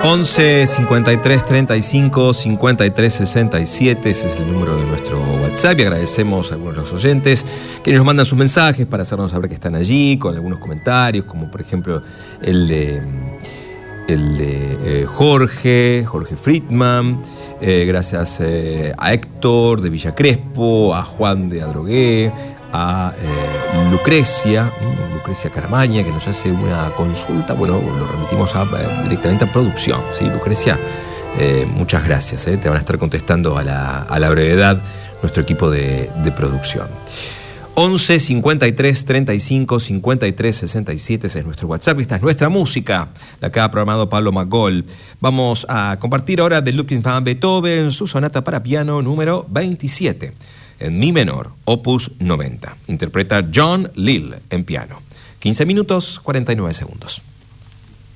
11 53 35 53 67, ese es el número de nuestro WhatsApp, y agradecemos a algunos de los oyentes que nos mandan sus mensajes para hacernos saber que están allí, con algunos comentarios, como por ejemplo el de Jorge Friedman, gracias a Héctor de Villa Crespo, a Juan de Adrogué, a Lucrecia Caramaña, que nos hace una consulta. Bueno, lo remitimos directamente a producción, ¿sí? Lucrecia, muchas gracias, te van a estar contestando a la brevedad nuestro equipo de producción. 11 53 35 53 67, ese es nuestro WhatsApp. Esta es nuestra música, la que ha programado Pablo Magol. Vamos a compartir ahora de Ludwig van Beethoven su sonata para piano número 27 en mi menor, opus 90. Interpreta John Lill en piano. 15 minutos, 49 segundos.